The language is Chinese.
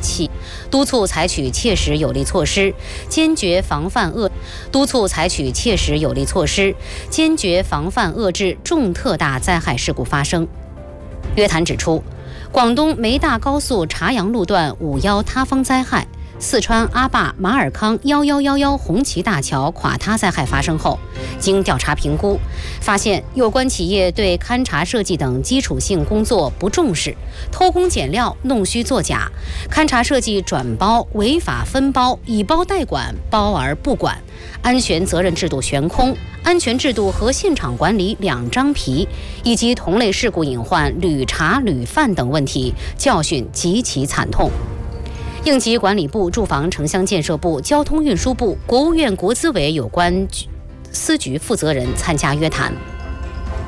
督促采取切实有力措施，坚决防范遏制重特大灾害事故发生。约谈指出，广东梅大高速茶阳路段5·1塌方灾害、四川阿坝马尔康1111红旗大桥垮塌灾害发生后，经调查评估，发现有关企业对勘察设计等基础性工作不重视，偷工减料、弄虚作假，勘察设计转包、违法分包、以包代管、包而不管，安全责任制度悬空，安全制度和现场管理两张皮，以及同类事故隐患屡查屡犯等问题，教训极其惨痛。应急管理部、住房城乡建设部、交通运输部、国务院国资委有关司局负责人参加约谈。